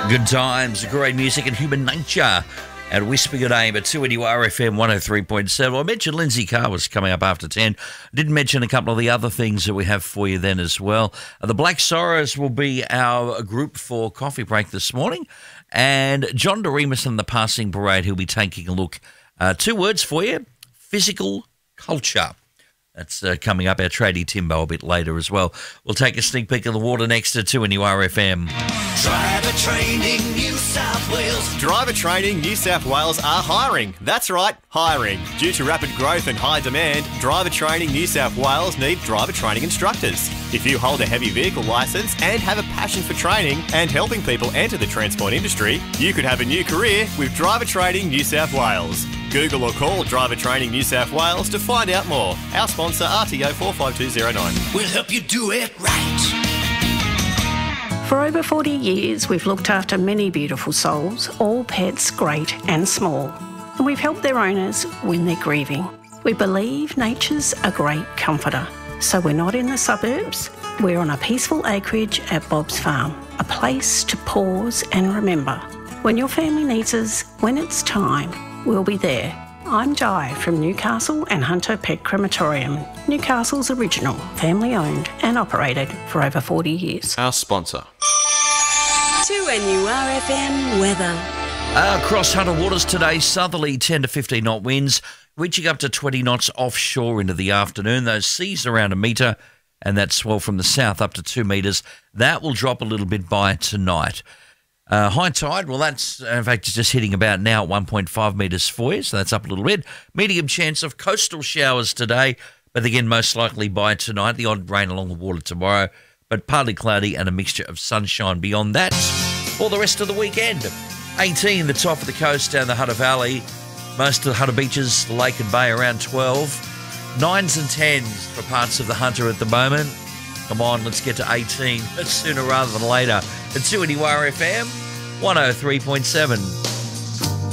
Good times, great music and human nature at Whisper Your Name at 2NURFM 103.7. I mentioned Lindsay Carr was coming up after 10. Didn't mention a couple of the other things that we have for you then as well. The Black Sorrows will be our group for coffee break this morning. And John Doremus and the Passing Parade, he'll be taking a look. 2 words for you, physical culture. That's coming up. Our tradie Timbo a bit later as well. We'll take a sneak peek of the water next to 2NURFM. Driver Training New South Wales. Driver Training New South Wales are hiring. That's right, hiring. Due to rapid growth and high demand, Driver Training New South Wales need driver training instructors. If you hold a heavy vehicle licence and have a passion for training and helping people enter the transport industry, you could have a new career with Driver Training New South Wales. Google or call Driver Training New South Wales to find out more. Our sponsor, RTO 45209. We'll help you do it right. For over 40 years, we've looked after many beautiful souls, all pets great and small. And we've helped their owners when they're grieving. We believe nature's a great comforter. So we're not in the suburbs. We're on a peaceful acreage at Bob's Farm, a place to pause and remember. When your family needs us, when it's time, we'll be there. I'm Di from Newcastle and Hunter Pet Crematorium, Newcastle's original, family-owned and operated for over 40 years. Our sponsor. 2NURFM weather. Across Hunter Waters today, southerly 10 to 15 knot winds, reaching up to 20 knots offshore into the afternoon. Those seas around a metre, and that swell from the south up to 2 metres. That will drop a little bit by tonight. High tide, well, that's, in fact, it's just hitting about now at 1.5 metres for you, so that's up a little bit. Medium chance of coastal showers today, but again, most likely by tonight. The odd rain along the water tomorrow, but partly cloudy and a mixture of sunshine beyond that for the rest of the weekend. 18, the top of the coast down the Hunter Valley. Most of the Hunter beaches, Lake and Bay, around 12. 9s and 10s for parts of the Hunter at the moment. Come on, let's get to 18 sooner rather than later. At 2NURFM 103.7.